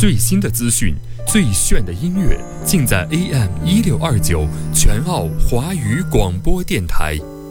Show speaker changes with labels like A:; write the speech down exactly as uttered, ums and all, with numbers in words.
A: 最新的资讯，最炫的音乐，尽在 A M 一六二九全澳华语广播电台。